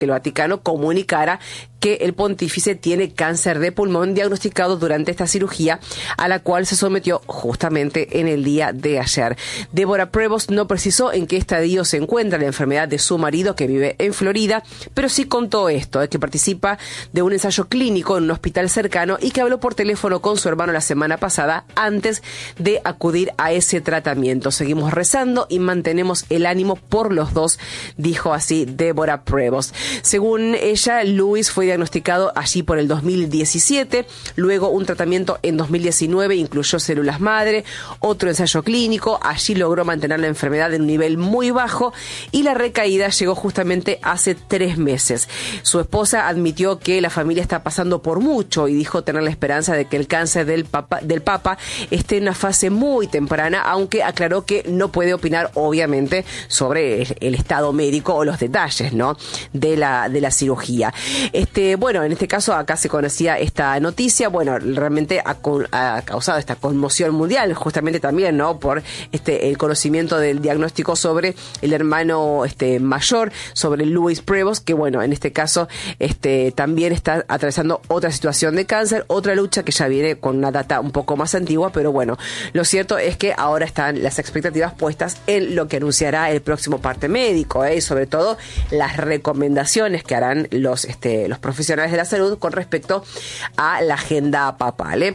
que el Vaticano comunicara que el pontífice tiene cáncer de pulmón diagnosticado durante esta cirugía a la cual se sometió justamente en el día de ayer. Deborah Prevost no precisó en qué estadio se encuentra la enfermedad de su marido, que vive en Florida, pero sí contó esto, que participa de un ensayo clínico en un hospital cercano y que habló por teléfono con su hermano la semana pasada antes de acudir a ese tratamiento. Seguimos rezando y mantenemos el ánimo por los dos, dijo así Deborah Prevost. Según ella, Lewis fue diagnosticado allí por el 2017, luego un tratamiento en 2019 incluyó células madre, otro ensayo clínico, allí logró mantener la enfermedad en un nivel muy bajo y la recaída llegó justamente hace 3 meses. Su esposa admitió que la familia está pasando por mucho y dijo tener la esperanza de que el cáncer del Papa esté en una fase muy temprana, aunque aclaró que no puede opinar obviamente sobre el estado médico o los detalles, ¿no?, de la cirugía. Bueno, en este caso acá se conocía esta noticia, bueno, realmente ha causado esta conmoción mundial, justamente también, ¿no?, por el conocimiento del diagnóstico sobre el hermano mayor, sobre Lewis Prevost, que bueno, en este caso también está atravesando otra situación de cáncer, otra lucha que ya viene con una data un poco más antigua, pero bueno, lo cierto es que ahora están las expectativas puestas en lo que anunciará el próximo parte médico, y sobre todo las recomendaciones que harán los profesionales de la salud con respecto a la agenda papal,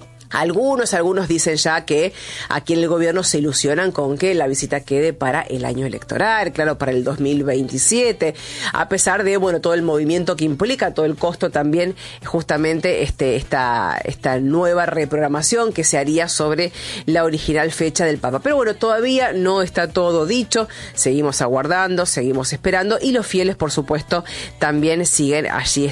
Algunos dicen ya que aquí en el gobierno se ilusionan con que la visita quede para el año electoral, claro, para el 2027, a pesar de, bueno, todo el movimiento que implica, todo el costo también, justamente esta nueva reprogramación que se haría sobre la original fecha del Papa. Pero bueno, todavía no está todo dicho, seguimos aguardando, seguimos esperando y los fieles, por supuesto, también siguen allí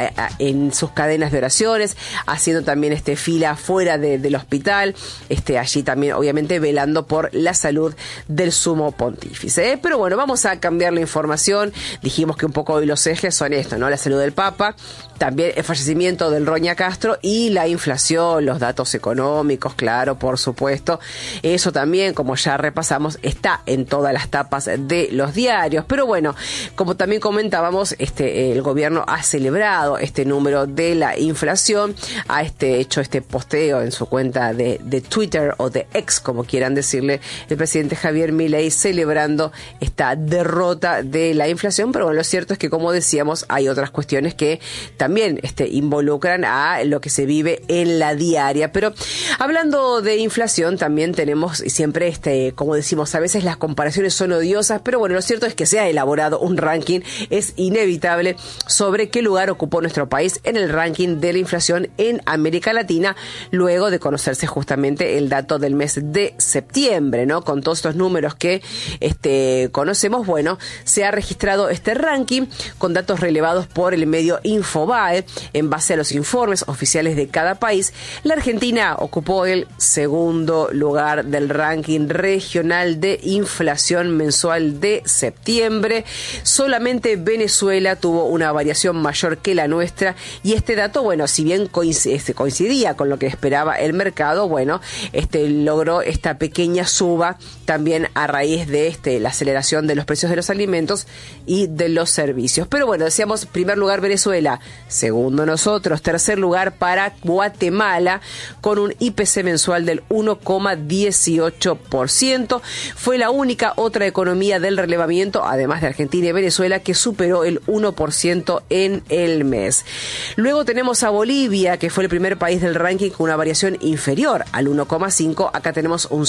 en sus cadenas de oraciones, haciendo también fila fuera del hospital, allí también obviamente velando por la salud del sumo pontífice, Pero bueno, vamos a cambiar la información. Dijimos que un poco hoy los ejes son esto, ¿no? La salud del Papa, también el fallecimiento del Roña Castro y la inflación, los datos económicos, claro, por supuesto. Eso también, como ya repasamos, está en todas las tapas de los diarios. Pero bueno, como también comentábamos, el gobierno ha celebrado este número de la inflación, ha hecho posteo en su cuenta de Twitter o de X, como quieran decirle, el presidente Javier Milei, celebrando esta derrota de la inflación. Pero bueno, lo cierto es que, como decíamos, hay otras cuestiones que también involucran a lo que se vive en la diaria. Pero hablando de inflación, también tenemos siempre, como decimos, a veces las comparaciones son odiosas, pero bueno, lo cierto es que se ha elaborado un ranking, es inevitable, sobre qué lugar ocupó nuestro país en el ranking de la inflación en América Latina, luego de conocerse justamente el dato del mes de septiembre, ¿no? Con todos estos números que conocemos, bueno, se ha registrado este ranking con datos relevados por el medio Infobae en base a los informes oficiales de cada país. La Argentina ocupó el segundo lugar del ranking regional de inflación mensual de septiembre. Solamente Venezuela tuvo una variación mayor que la nuestra, y este dato, bueno, si bien coincidía con lo que esperaba el mercado, bueno, logró esta pequeña suba también a raíz de la aceleración de los precios de los alimentos y de los servicios. Pero bueno, decíamos, primer lugar Venezuela, segundo nosotros, tercer lugar para Guatemala con un IPC mensual del 1,18%. Fue la única otra economía del relevamiento, además de Argentina y Venezuela, que superó el 1% en el mes. Luego tenemos a Bolivia, que fue el primer país del ranking con una variación inferior al 1,5%. Acá tenemos un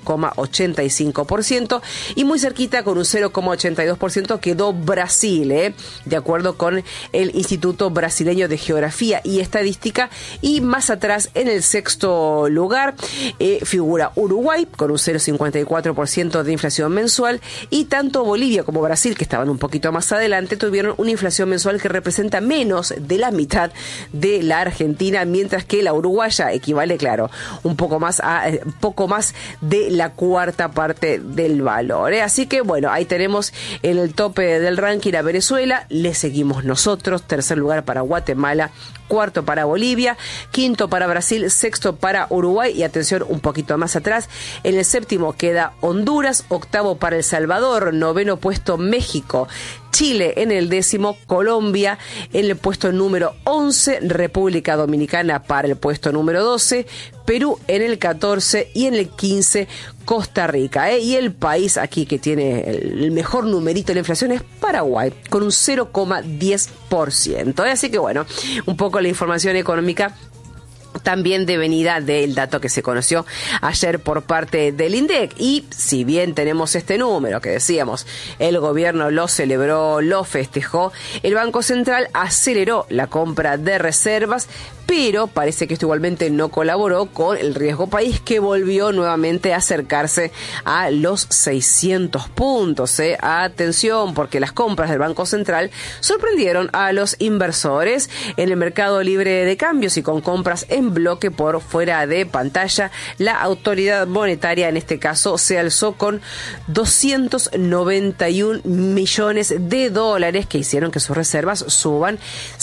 0,85%, y muy cerquita con un 0,82% quedó Brasil, de acuerdo con el Instituto Brasileño de Geografía y Estadística. Y más atrás, en el sexto lugar, figura Uruguay con un 0,54% de inflación mensual, y tanto Bolivia como Brasil, que estaban un poquito más adelante, tuvieron una inflación mensual que representa menos de la mitad de la Argentina, mientras que la uruguaya equivale, claro, un poco más de la cuarta parte del valor, Así que bueno, ahí tenemos en el tope del ranking a Venezuela, le seguimos nosotros, tercer lugar para Guatemala, cuarto para Bolivia, quinto para Brasil, sexto para Uruguay, y atención, un poquito más atrás, en el séptimo queda Honduras, octavo para El Salvador, noveno puesto México, Chile en el 10º, Colombia en el puesto número 11, República Dominicana para el puesto número 12, Perú en el 14 y en el 15 Costa Rica. Y el país aquí que tiene el mejor numerito de la inflación es Paraguay, con un 0,10%. Así que bueno, un poco la información económica también devenida del dato que se conoció ayer por parte del INDEC. Y si bien tenemos este número que decíamos, el gobierno lo celebró, lo festejó, el Banco Central aceleró la compra de reservas, pero parece que esto igualmente no colaboró con el riesgo país, que volvió nuevamente a acercarse a los 600 puntos. Atención, porque las compras del Banco Central sorprendieron a los inversores en el mercado libre de cambios y con compras en bloque por fuera de pantalla. La autoridad monetaria en este caso se alzó con 291 millones de dólares que hicieron que sus reservas suban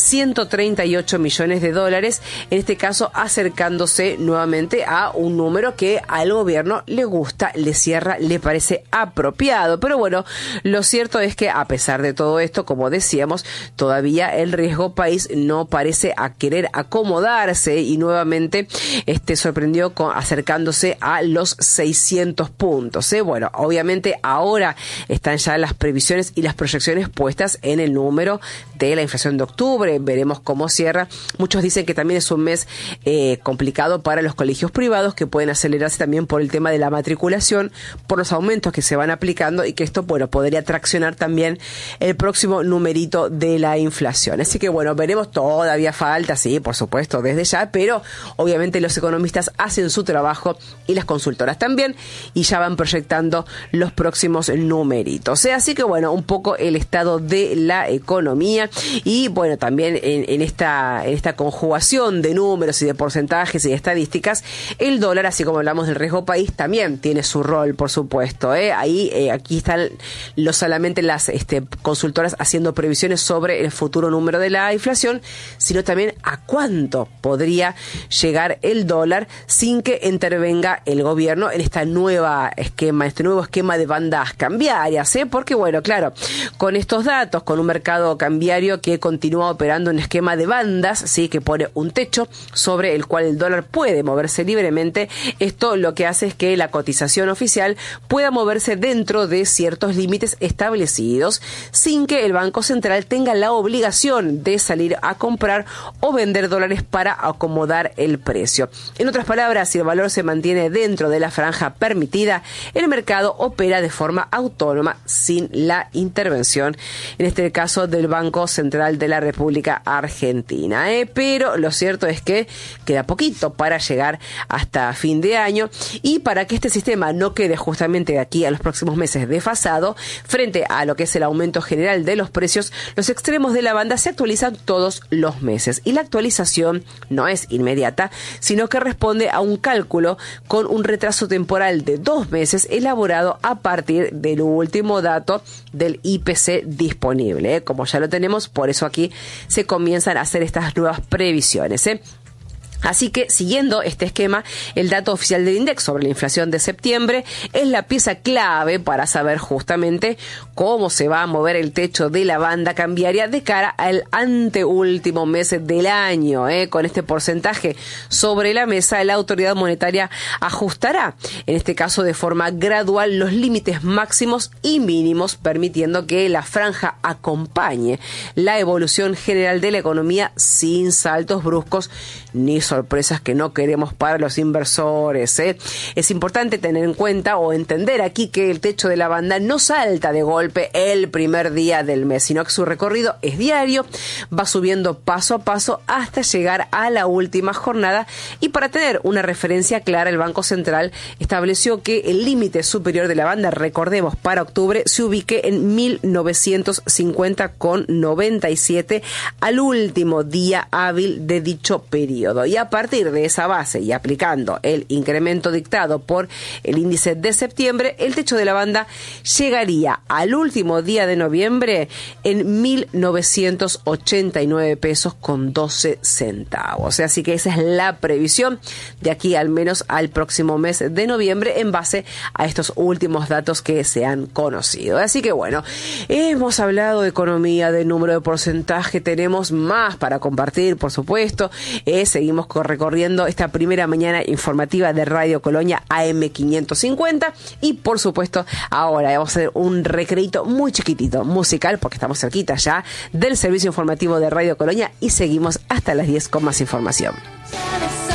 138 millones de dólares, en este caso acercándose nuevamente a un número que al gobierno le gusta, le cierra, le parece apropiado. Pero bueno, lo cierto es que a pesar de todo esto, como decíamos, todavía el riesgo país no parece a querer acomodarse y nuevamente sorprendió acercándose a los 600 puntos. Bueno, obviamente ahora están ya las previsiones y las proyecciones puestas en el número de la inflación de octubre. Veremos cómo cierra. Muchos dicen que también es un mes complicado para los colegios privados, que pueden acelerarse también por el tema de la matriculación, por los aumentos que se van aplicando, y que esto, bueno, podría traccionar también el próximo numerito de la inflación. Así que bueno, veremos, todavía falta, sí, por supuesto, desde ya, pero obviamente los economistas hacen su trabajo y las consultoras también, y ya van proyectando los próximos numeritos. Así que bueno, un poco el estado de la economía, y bueno, también en esta conjugación de números y de porcentajes y de estadísticas, el dólar, así como hablamos del riesgo país, también tiene su rol, por supuesto. Aquí están solamente las consultoras haciendo previsiones sobre el futuro número de la inflación, sino también a cuánto podría llegar el dólar sin que intervenga el gobierno en este nuevo esquema de bandas cambiarias, porque bueno, claro, con estos datos, con un mercado cambiario que continúa operando en esquema de bandas, sí, que pone un techo sobre el cual el dólar puede moverse libremente, esto lo que hace es que la cotización oficial pueda moverse dentro de ciertos límites establecidos, sin que el Banco Central tenga la obligación de salir a comprar o vender dólares para acomodar el precio. En otras palabras, si el valor se mantiene dentro de la franja permitida, el mercado opera de forma autónoma sin la intervención, en este caso del Banco Central de la República Argentina. Pero lo cierto es que queda poquito para llegar hasta fin de año, y para que este sistema no quede justamente de aquí a los próximos meses desfasado frente a lo que es el aumento general de los precios, los extremos de la banda se actualizan todos los meses, y la actualización no es inmediata, sino que responde a un cálculo con un retraso temporal de 2 meses elaborado a partir del último dato del IPC disponible. Como ya lo tenemos, por eso aquí se comienzan a hacer estas nuevas previsiones. Así que, siguiendo este esquema, el dato oficial del INDEC sobre la inflación de septiembre es la pieza clave para saber justamente cómo se va a mover el techo de la banda cambiaria de cara al anteúltimo mes del año. Con este porcentaje sobre la mesa, la autoridad monetaria ajustará, en este caso de forma gradual, los límites máximos y mínimos, permitiendo que la franja acompañe la evolución general de la economía sin saltos bruscos ni sorpresas que no queremos para los inversores. Es importante tener en cuenta o entender aquí que el techo de la banda no salta de golpe el primer día del mes, sino que su recorrido es diario, va subiendo paso a paso hasta llegar a la última jornada, y para tener una referencia clara, el Banco Central estableció que el límite superior de la banda, recordemos, para octubre se ubique en 1950,97 al último día hábil de dicho periodo. Y Y a partir de esa base y aplicando el incremento dictado por el índice de septiembre, el techo de la banda llegaría al último día de noviembre en 1.989 pesos con 12 centavos. Así que esa es la previsión de aquí al menos al próximo mes de noviembre en base a estos últimos datos que se han conocido. Así que bueno, hemos hablado de economía, de número de porcentaje, tenemos más para compartir, por supuesto. Seguimos recorriendo esta primera mañana informativa de Radio Colonia AM550 y por supuesto ahora vamos a hacer un recreito muy chiquitito musical porque estamos cerquita ya del servicio informativo de Radio Colonia y seguimos hasta las 10 con más información.